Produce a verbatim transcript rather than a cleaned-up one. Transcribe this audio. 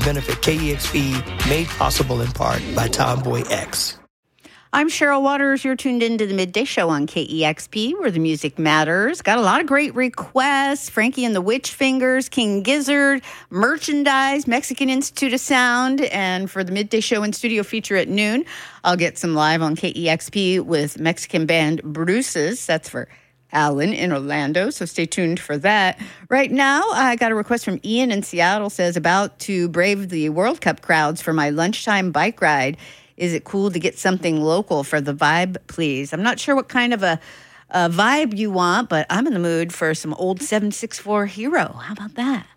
benefit K E X P, made possible in part by Tomboy X. I'm Cheryl Waters. You're tuned into the Midday Show on K E X P, where the music matters. Got a lot of great requests. Frankie and the Witch Fingers, King Gizzard, merchandise, Mexican Institute of Sound. And for the Midday Show and studio feature at noon, I'll get some live on K E X P with Mexican band Bruces. That's for Alan in Orlando, so stay tuned for that. Right now, I got a request from Ian in Seattle, says, about to brave the World Cup crowds for my lunchtime bike ride. Is it cool to get something local for the vibe, please? I'm not sure what kind of a, a vibe you want, but I'm in the mood for some old seven six four Hero. How about that?